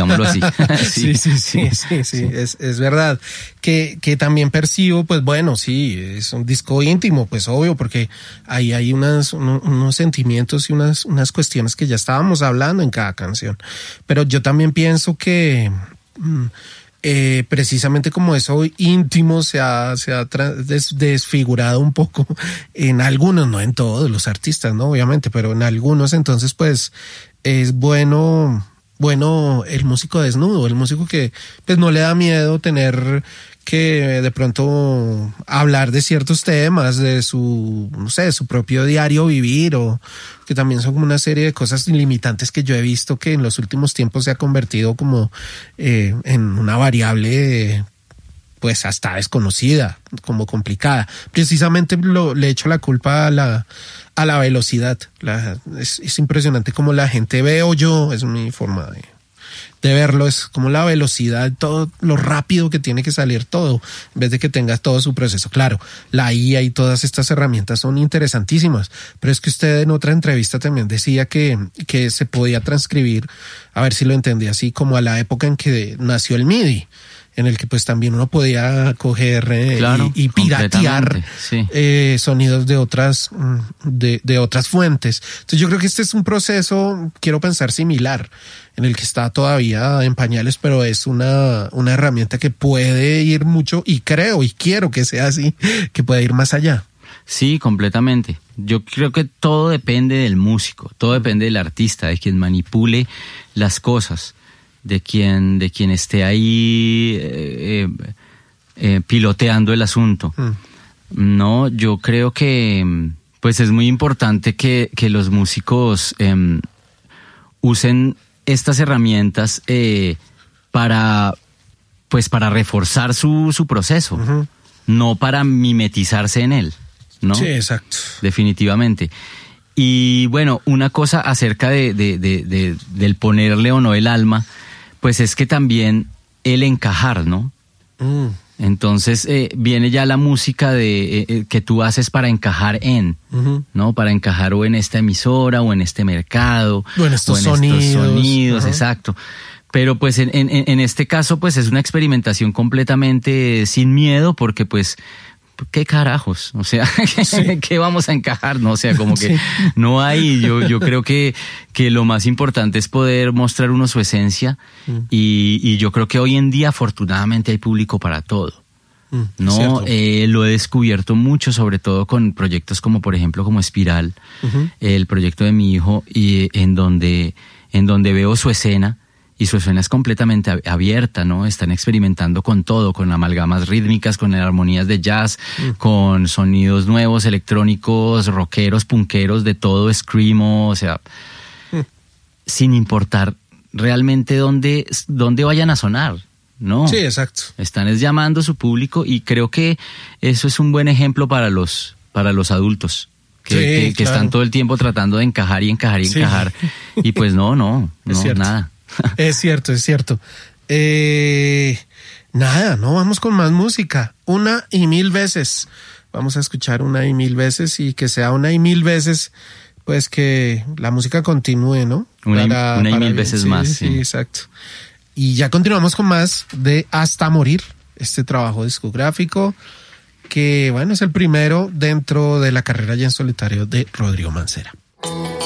digámoslo así. Sí. Es verdad. Que también percibo, pues bueno, sí, es un disco íntimo, pues obvio, porque ahí hay unos sentimientos y unas cuestiones que ya estábamos hablando en cada canción. Pero yo también pienso que precisamente como eso íntimo se ha desfigurado un poco en algunos, no en todos los artistas, no, obviamente, pero en algunos. Entonces pues es bueno el músico desnudo, el músico que pues no le da miedo tener que de pronto hablar de ciertos temas, de su, no sé, de su propio diario vivir, o que también son como una serie de cosas limitantes que yo he visto que en los últimos tiempos se ha convertido como en una variable pues hasta desconocida, como complicada. Precisamente le echo la culpa a la velocidad. Es impresionante cómo la gente ve, o yo, es mi forma de verlo, es como la velocidad, todo lo rápido que tiene que salir todo, en vez de que tengas todo su proceso. Claro, la IA y todas estas herramientas son interesantísimas, pero es que usted en otra entrevista también decía que se podía transcribir, a ver si lo entendí así, como a la época en que nació el MIDI, en el que pues también uno podía coger claro, y piratear sonidos de otras fuentes. Entonces yo creo que este es un proceso, quiero pensar, similar, en el que está todavía en pañales, pero es una herramienta que puede ir mucho, y quiero que sea así, que puede ir más allá. Sí, completamente. Yo creo que todo depende del músico, todo depende del artista, de quien manipule las cosas, de quien esté ahí piloteando el asunto. No, yo creo que pues es muy importante que los músicos usen estas herramientas para reforzar su proceso, no para mimetizarse en él, ¿no? Sí, exacto. Definitivamente. Y bueno, una cosa acerca del ponerle o no el alma, pues es que también el encajar, ¿no? Entonces viene ya la música que tú haces para encajar ¿no? Para encajar o en esta emisora o en este mercado o en estos sonidos, exacto. Pero pues en este caso pues es una experimentación completamente sin miedo, porque pues ¿qué carajos? O sea, ¿qué vamos a encajar? No, o sea, como que no hay, yo creo que lo más importante es poder mostrar uno su esencia, y yo creo que hoy en día afortunadamente hay público para todo. No, lo he descubierto mucho, sobre todo con proyectos como por ejemplo como Espiral, el proyecto de mi hijo, y en donde veo su escena. Y su escena es completamente abierta, ¿no? Están experimentando con todo, con amalgamas rítmicas, con armonías de jazz, con sonidos nuevos, electrónicos, rockeros, punkeros, de todo, screamo, o sea, sin importar realmente dónde vayan a sonar, ¿no? Sí, exacto. Están llamando a su público, y creo que eso es un buen ejemplo para los adultos. Que claro, están todo el tiempo tratando de encajar y encajar y encajar. Y pues no, nada. Es cierto. Nada, no, vamos con más música. Una y mil veces. Vamos a escuchar Una y mil veces, y que sea una y mil veces, pues que la música continúe, ¿no? Una y mil veces más. Sí, exacto. Y ya continuamos con más de Hasta Morir, este trabajo discográfico que, bueno, es el primero dentro de la carrera ya en solitario de Rodrigo Mancera.